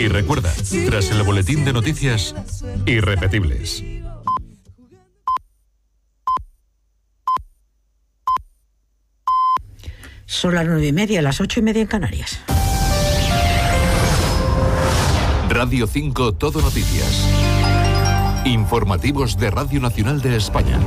Y recuerda, tras el boletín de noticias, irrepetibles. Son las 9:30, las 8:30 en Canarias. Radio 5 Todo Noticias. Informativos de Radio Nacional de España.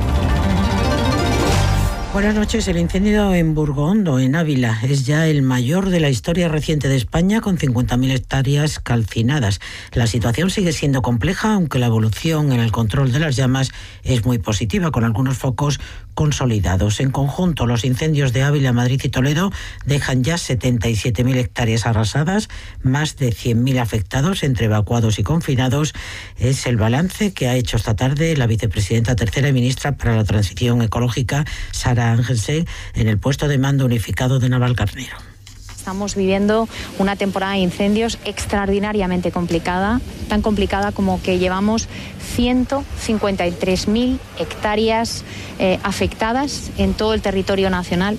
Buenas noches. El incendio en Burgondo, en Ávila, es ya el mayor de la historia reciente de España, con 50.000 hectáreas calcinadas. La situación sigue siendo compleja, aunque la evolución en el control de las llamas es muy positiva, con algunos focos consolidados. En conjunto, los incendios de Ávila, Madrid y Toledo dejan ya 77.000 hectáreas arrasadas, más de 100.000 afectados entre evacuados y confinados. Es el balance que ha hecho esta tarde la vicepresidenta tercera y ministra para la Transición Ecológica, Sara Ángelse, en el puesto de mando unificado de Navalcarnero. Estamos viviendo una temporada de incendios extraordinariamente complicada, tan complicada como que llevamos 153.000 hectáreas afectadas en todo el territorio nacional.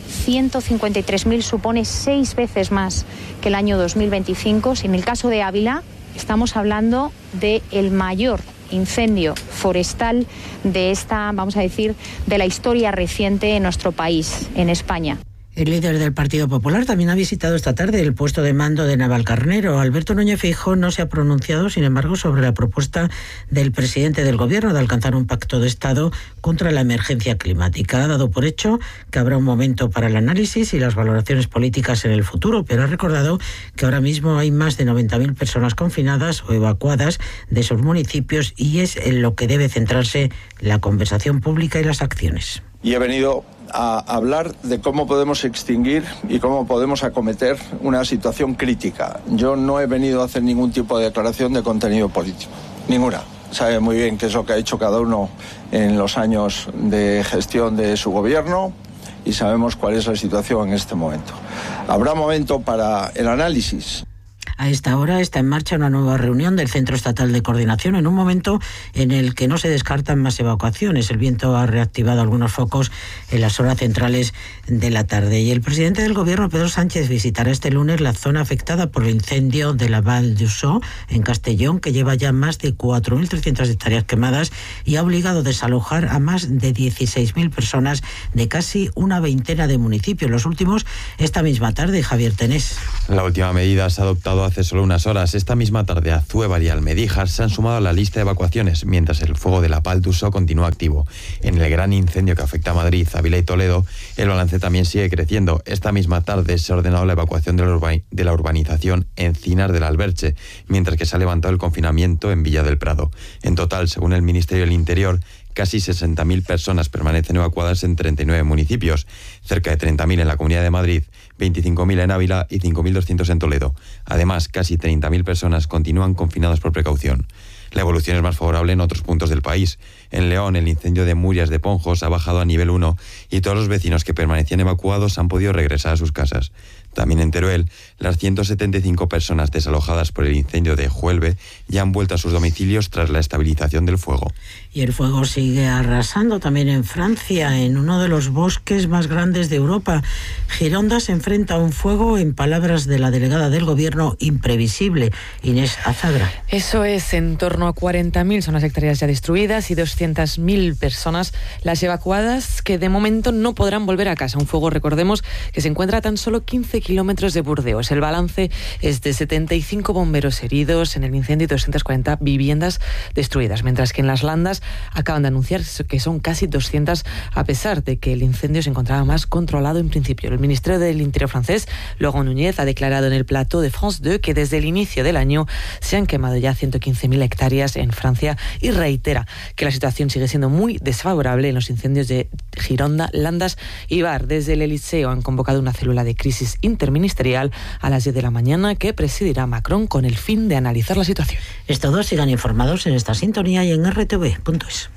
153.000 supone 6 veces más que el año 2025. En el caso de Ávila, estamos hablando del mayor incendio forestal de esta, vamos a decir, de la historia reciente en nuestro país, en España. El líder del Partido Popular también ha visitado esta tarde el puesto de mando de Navalcarnero. Alberto Núñez Feijóo no se ha pronunciado, sin embargo, sobre la propuesta del presidente del Gobierno de alcanzar un pacto de Estado contra la emergencia climática. Ha dado por hecho que habrá un momento para el análisis y las valoraciones políticas en el futuro, pero ha recordado que ahora mismo hay más de 90.000 personas confinadas o evacuadas de esos municipios y es en lo que debe centrarse la conversación pública y las acciones. Y he venido a hablar de cómo podemos extinguir y cómo podemos acometer una situación crítica. Yo no he venido a hacer ningún tipo de declaración de contenido político, ninguna. Sabe muy bien qué es lo que ha hecho cada uno en los años de gestión de su gobierno y sabemos cuál es la situación en este momento. Habrá momento para el análisis. A esta hora está en marcha una nueva reunión del Centro Estatal de Coordinación en un momento en el que no se descartan más evacuaciones. El viento ha reactivado algunos focos en las horas centrales de la tarde. Y el presidente del Gobierno, Pedro Sánchez, visitará este lunes la zona afectada por el incendio de la Val d'Uixó, en Castellón, que lleva ya más de 4.300 hectáreas quemadas y ha obligado a desalojar a más de 16.000 personas de casi una veintena de municipios. Los últimos esta misma tarde. Javier Tenés. La última medida se ha adoptado hace solo unas horas. Esta misma tarde, Azuévar y Almedíjar se han sumado a la lista de evacuaciones, mientras el fuego de la Val d'Uixó continúa activo. En el gran incendio que afecta a Madrid, Ávila y Toledo, el balance también sigue creciendo. Esta misma tarde se ha ordenado la evacuación de la urbanización Encinas del Alberche, mientras que se ha levantado el confinamiento en Villa del Prado. En total, según el Ministerio del Interior, casi 60.000 personas permanecen evacuadas en 39 municipios, cerca de 30.000 en la Comunidad de Madrid, 25.000 en Ávila y 5.200 en Toledo. Además, casi 30.000 personas continúan confinadas por precaución. La evolución es más favorable en otros puntos del país. En León, el incendio de Murias de Ponjos ha bajado a nivel 1 y todos los vecinos que permanecían evacuados han podido regresar a sus casas. También en Teruel, las 175 personas desalojadas por el incendio de Juelve ya han vuelto a sus domicilios tras la estabilización del fuego. Y el fuego sigue arrasando también en Francia, en uno de los bosques más grandes de Europa. Gironda se enfrenta a un fuego, en palabras de la delegada del Gobierno, imprevisible. Inés Azagra. Eso es, en torno a 40.000 son las hectáreas ya destruidas y 200.000 personas las evacuadas que de momento no podrán volver a casa. Un fuego, recordemos, que se encuentra a tan solo 15 kilómetros de Burdeos. El balance es de 75 bomberos heridos en el incendio y 240 viviendas destruidas, mientras que en las Landas acaban de anunciar que son casi 200, a pesar de que el incendio se encontraba más controlado en principio. El Ministerio del Interior francés, Laurent Nunez, ha declarado en el plateau de France 2 que desde el inicio del año se han quemado ya 115.000 hectáreas en Francia y reitera que la situación sigue siendo muy desfavorable en los incendios de Gironda, Landas y Var. Desde el Eliseo han convocado una célula de crisis interministerial a las 10 de la mañana que presidirá Macron con el fin de analizar la situación. Todos sigan informados en esta sintonía y en rtv.es.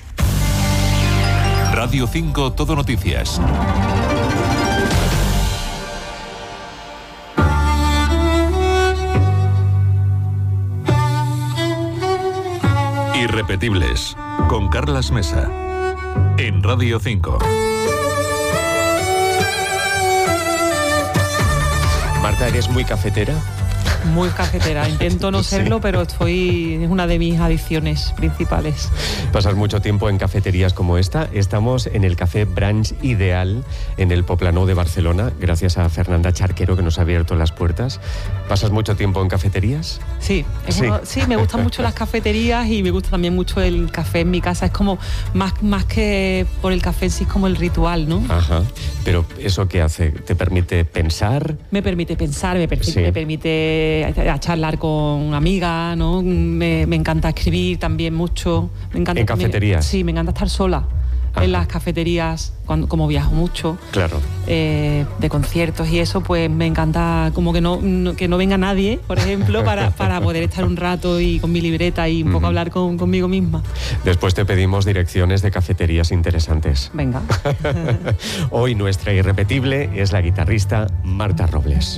Radio 5 Todo Noticias. Irrepetibles, con Carlas Mesa, en Radio 5. Marta, ¿eres muy cafetera? Muy cafetera, intento no serlo, pero es una de mis adicciones principales. Pasas mucho tiempo en cafeterías como esta. Estamos en el Café Branch Ideal, en el Poblenou de Barcelona, gracias a Fernanda Charquero, que nos ha abierto las puertas. ¿Pasas mucho tiempo en cafeterías? Sí, me gustan mucho las cafeterías y me gusta también mucho el café en mi casa. Es como, más que por el café en sí, es como el ritual, ¿no? Ajá. Pero ¿eso qué hace? ¿Te permite pensar? Me permite pensar, me permite a charlar con una amiga, ¿no? Me encanta escribir también mucho. Me encanta, ¿En cafeterías? Sí, me encanta estar sola. Ajá. En las cafeterías, como viajo mucho, claro, de conciertos y eso, pues me encanta como que no venga nadie, por ejemplo, para poder estar un rato y con mi libreta y un poco hablar conmigo misma. Después te pedimos direcciones de cafeterías interesantes. Venga. Hoy nuestra irrepetible es la guitarrista Marta Robles.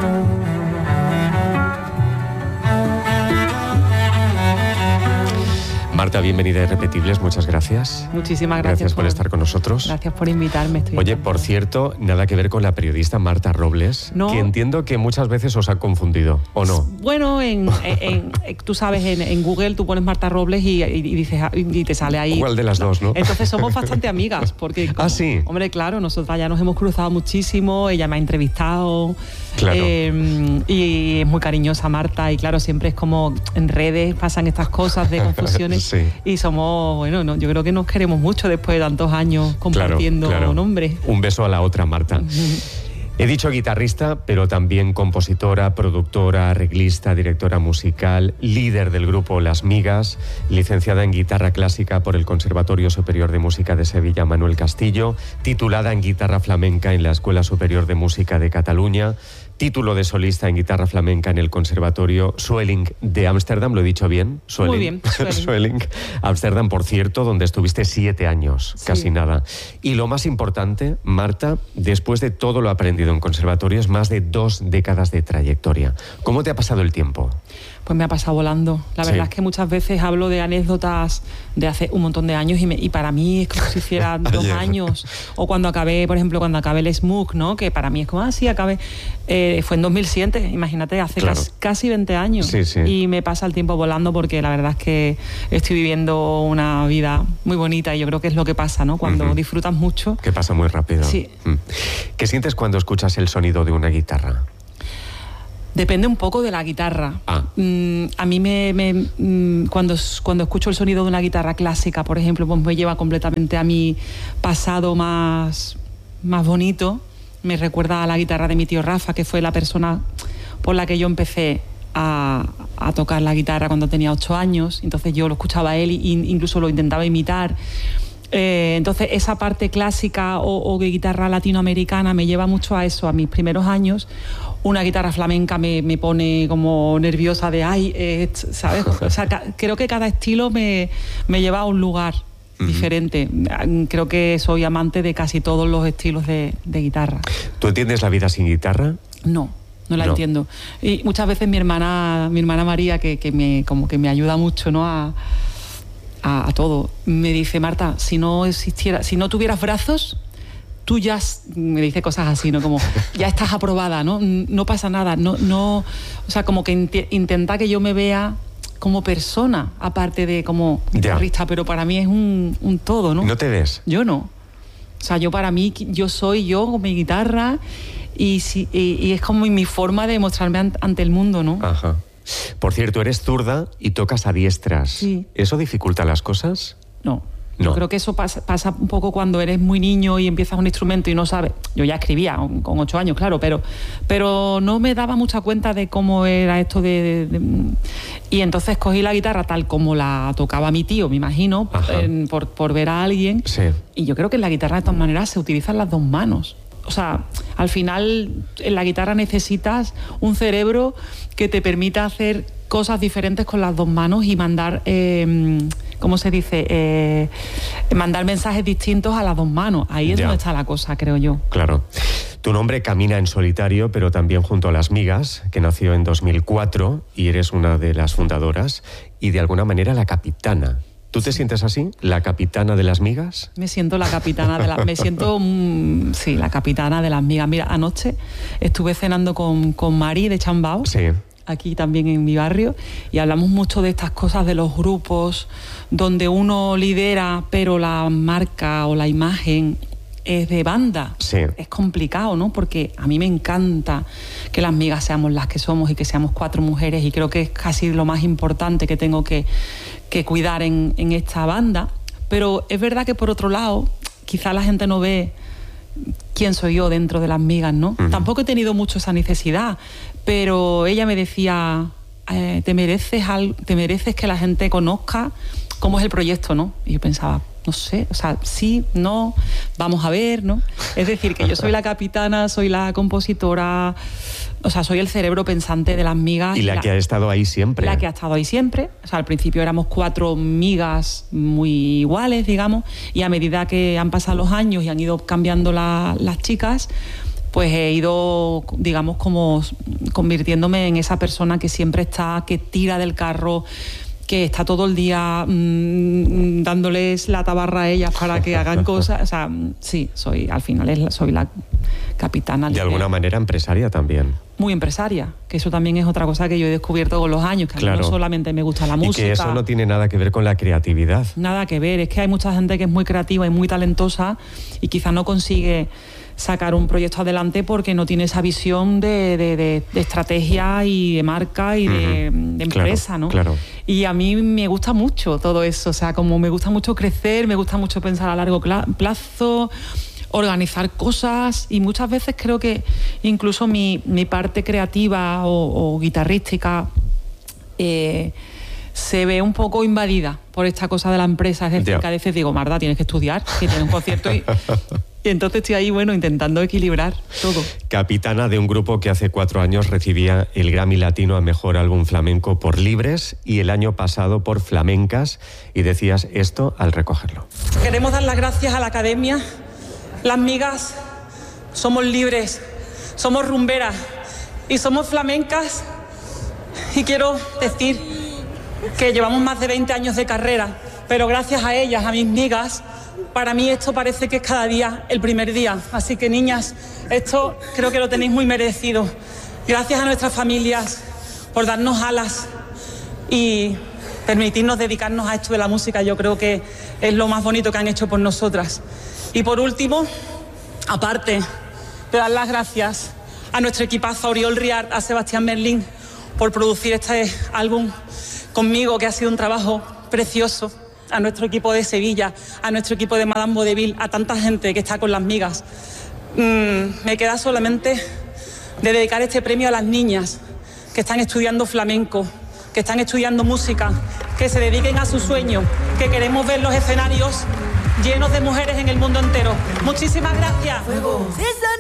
Marta, bienvenida a Irrepetibles, muchas gracias. Muchísimas gracias. Gracias por estar con nosotros. Gracias por invitarme. Oye, por cierto, nada que ver con la periodista Marta Robles, no, que entiendo que muchas veces os ha confundido, ¿o no? Bueno, tú sabes, en Google tú pones Marta Robles y dices, y te sale ahí. ¿Cuál de las dos, no? Entonces somos bastante amigas, porque... ¿Ah, sí? Hombre, claro, nosotras ya nos hemos cruzado muchísimo, ella me ha entrevistado. Claro. Y es muy cariñosa Marta, y claro, siempre es como en redes pasan estas cosas de confusiones. Sí. Y somos, bueno, yo creo que nos queremos mucho después de tantos años compartiendo nombres. Un beso a la otra, Marta. He dicho guitarrista, pero también compositora, productora, arreglista, directora musical, líder del grupo Las Migas, licenciada en guitarra clásica por el Conservatorio Superior de Música de Sevilla Manuel Castillo, titulada en guitarra flamenca en la Escuela Superior de Música de Cataluña, título de solista en guitarra flamenca en el Conservatorio Swelling de Ámsterdam, ¿lo he dicho bien? Swelling. Muy bien, Swelling. Ámsterdam, por cierto, donde estuviste 7 años, sí, casi nada. Y lo más importante, Marta, después de todo lo aprendido en conservatorios, más de 2 décadas de trayectoria. ¿Cómo te ha pasado el tiempo? Pues me ha pasado volando. La verdad es que muchas veces hablo de anécdotas de hace un montón de años y para mí es como si hiciera 2 años. O cuando acabé, por ejemplo, el SMUC, ¿no? Que para mí es como, sí, acabé. Fue en 2007, imagínate, hace casi 20 años. Sí, sí. Y me pasa el tiempo volando porque la verdad es que estoy viviendo una vida muy bonita y yo creo que es lo que pasa, ¿no? Cuando disfrutas mucho. Que pasa muy rápido. Sí. ¿Qué sientes cuando escuchas el sonido de una guitarra? Depende un poco de la guitarra. A mí cuando escucho el sonido de una guitarra clásica, por ejemplo, pues me lleva completamente a mi pasado más bonito. Me recuerda a la guitarra de mi tío Rafa, que fue la persona por la que yo empecé a tocar la guitarra cuando tenía 8 años. Entonces yo lo escuchaba a él e incluso lo intentaba imitar. Entonces esa parte clásica o de guitarra latinoamericana me lleva mucho a eso, a mis primeros años. Una guitarra flamenca me pone como nerviosa de ¿sabes? O sea, creo que cada estilo me lleva a un lugar diferente. Creo que soy amante de casi todos los estilos de guitarra. ¿Tú entiendes la vida sin guitarra? No la entiendo. Y muchas veces mi hermana María, que me ayuda mucho, ¿no? a todo, me dice, Marta, si no tuvieras brazos, tú ya, me dice cosas así, ¿no? Como, ya estás aprobada, ¿no? No pasa nada, o sea, como que intenta que yo me vea como persona, aparte de como guitarrista, pero para mí es un todo, ¿no? ¿No te ves? Yo no. O sea, para mí, yo soy yo con mi guitarra y es como mi forma de mostrarme ante el mundo, ¿no? Ajá. Por cierto, eres zurda y tocas a diestras. Sí. ¿Eso dificulta las cosas? No. Yo creo que eso pasa un poco cuando eres muy niño y empiezas un instrumento y no sabes. Yo ya escribía con 8 años, claro, pero no me daba mucha cuenta de cómo era esto y entonces cogí la guitarra tal como la tocaba mi tío, me imagino, por ver a alguien. Sí. Y yo creo que en la guitarra de todas maneras se utilizan las 2 manos. O sea, al final en la guitarra necesitas un cerebro que te permita hacer cosas diferentes con las 2 manos y mandar, ¿cómo se dice? Mandar mensajes distintos a las 2 manos. Ahí es donde está la cosa, creo yo. Claro. Tu nombre camina en solitario, pero también junto a Las Migas, que nació en 2004 y eres una de las fundadoras y de alguna manera la capitana. ¿Tú te sientes así? ¿La capitana de Las Migas? Me siento la capitana de la capitana de Las Migas. Mira, anoche estuve cenando con Mari de Chambao. Sí. aquí también en mi barrio, y hablamos mucho de estas cosas de los grupos, donde uno lidera, pero la marca o la imagen es de banda. Sí. Es complicado, ¿no? Porque a mí me encanta que las migas seamos las que somos y que seamos 4 mujeres, y creo que es casi lo más importante que tengo que cuidar en esta banda. Pero es verdad que por otro lado, quizá la gente no ve quién soy yo dentro de las migas, ¿no? Uh-huh. Tampoco he tenido mucho esa necesidad, pero ella me decía, te mereces que la gente conozca cómo es el proyecto, ¿no? Y yo pensaba, no sé, o sea, sí, no, vamos a ver, ¿no? Es decir, que yo soy la capitana, soy la compositora, o sea, soy el cerebro pensante de las migas. Y la que ha estado ahí siempre. La que ha estado ahí siempre. O sea, al principio éramos 4 migas muy iguales, digamos, y a medida que han pasado los años y han ido cambiando las chicas, pues he ido, digamos, como convirtiéndome en esa persona que siempre está, que tira del carro, que está todo el día dándoles la tabarra a ellas para que hagan cosas. O sea, sí, soy la capitana. De alguna manera empresaria también. Muy empresaria, que eso también es otra cosa que yo he descubierto con los años, que claro, a mí no solamente me gusta la música. Y que eso no tiene nada que ver con la creatividad. Nada que ver, es que hay mucha gente que es muy creativa y muy talentosa y quizás no consigue sacar un proyecto adelante porque no tiene esa visión de estrategia y de marca y de empresa, claro, ¿no? Claro. Y a mí me gusta mucho todo eso, o sea, como me gusta mucho crecer, me gusta mucho pensar a largo plazo, organizar cosas, y muchas veces creo que incluso mi parte creativa o guitarrística se ve un poco invadida por esta cosa de la empresa. Es decir, que a veces digo, Marta, tienes que estudiar, que tienes un concierto y entonces estoy ahí, bueno, intentando equilibrar todo. Capitana de un grupo que hace 4 años recibía el Grammy Latino a Mejor Álbum Flamenco por Libres y el año pasado por Flamencas, y decías esto al recogerlo. Queremos dar las gracias a la Academia. Las migas somos libres, somos rumberas y somos flamencas, y quiero decir que llevamos más de 20 años de carrera, pero gracias a ellas, a mis migas, para mí esto parece que es cada día el primer día. Así que, niñas, esto creo que lo tenéis muy merecido. Gracias a nuestras familias por darnos alas y permitirnos dedicarnos a esto de la música. Yo creo que es lo más bonito que han hecho por nosotras. Y por último, aparte de dar las gracias a nuestro equipazo, a Oriol Riart, a Sebastián Merlín, por producir este álbum conmigo, que ha sido un trabajo precioso, a nuestro equipo de Sevilla, a nuestro equipo de Madame Vodevil, a tanta gente que está con las migas. Me queda solamente de dedicar este premio a las niñas que están estudiando flamenco, que están estudiando música, que se dediquen a su sueño, que queremos ver los escenarios llenos de mujeres en el mundo entero. Muchísimas gracias.